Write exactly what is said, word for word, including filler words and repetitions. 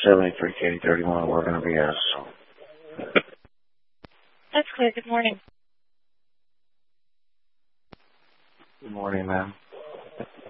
seventy-three K thirty-one, we're going to be asked. That's clear. Good morning. Good morning, ma'am.